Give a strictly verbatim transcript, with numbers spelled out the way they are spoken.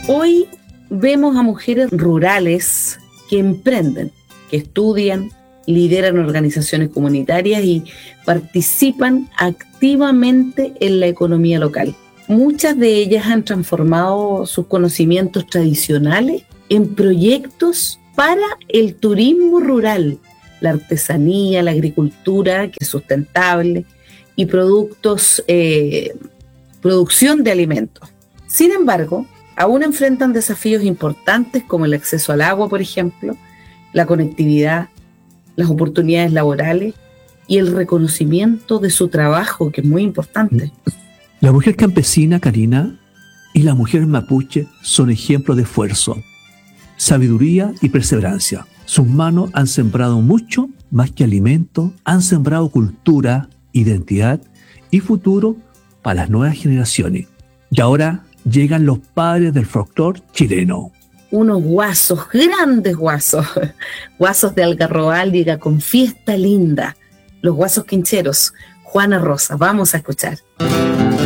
Hoy vemos a mujeres rurales que emprenden, que estudian, lideran organizaciones comunitarias y participan activamente en la economía local. Muchas de ellas han transformado sus conocimientos tradicionales en proyectos para el turismo rural, la artesanía, la agricultura, que es sustentable, y productos, eh, producción de alimentos. Sin embargo, aún enfrentan desafíos importantes como el acceso al agua, por ejemplo, la conectividad, las oportunidades laborales y el reconocimiento de su trabajo, que es muy importante. La mujer campesina, Karina, y la mujer mapuche son ejemplos de esfuerzo, sabiduría y perseverancia. Sus manos han sembrado mucho más que alimento, han sembrado cultura, identidad y futuro para las nuevas generaciones. Y ahora llegan los padres del folclore chileno. Unos guasos, grandes guasos, guasos de Algarrobaldiga con fiesta linda, los guasos quincheros. Juana Rosa, vamos a escuchar.